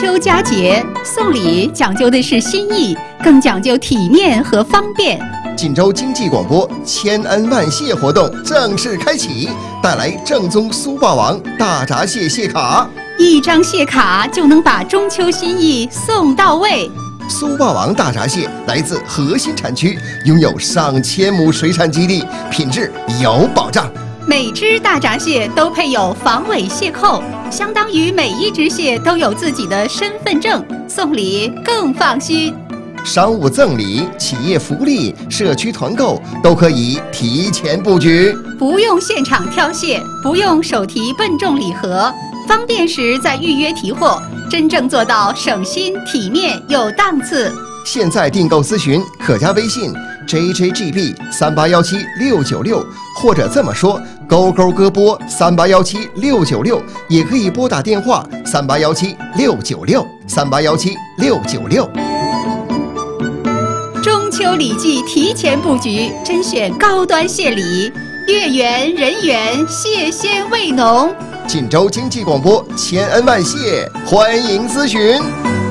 秋佳节，送礼讲究的是心意，更讲究体面和方便。 锦州经济广播千恩万谢活动正式开启，带来正宗苏霸王大闸蟹蟹卡 ，1张蟹卡就能把中秋心意送到位。 苏霸王大闸蟹来自核心产区，拥有上千亩水产基地，品质有保障。 每只大闸蟹都配有防伪蟹扣，相当于每一只蟹都有自己的身份证，送礼更放心。 商务赠礼、企业福利、社区团购都可以提前布局， 不用现场挑蟹，不用手提笨重礼盒，方便时再预约提货，真正做到省心、体面有档次。 现在订购咨询可加微信 JJGB3817696，或者这么说，勾勾哥播3817696，也可以拨打电话3817696，3817696。 中秋礼记提前布局，甄选高端蟹礼，月圆人圆，蟹鲜味浓。 锦州经济广播千恩万谢，欢迎咨询。